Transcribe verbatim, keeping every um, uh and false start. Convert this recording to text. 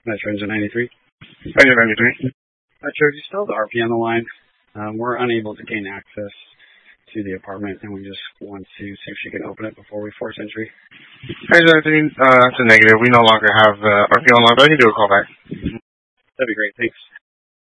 Metro Engine ninety-three. Engine ninety-three. Metro, do you still have the R P on the line? Um, we're unable to gain access to the apartment, and we just want to see if she can open it before we force entry. Engine ninety-three, uh, it's a negative. We no longer have uh, R P on line, but I can do a call back. That'd be great. Thanks.